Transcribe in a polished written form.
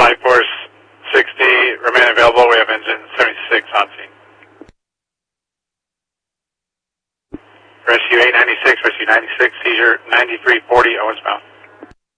Flight Force 60, remain available. We have engine 76 on scene. Rescue 896, rescue 96, seizure 9340, Owensbound.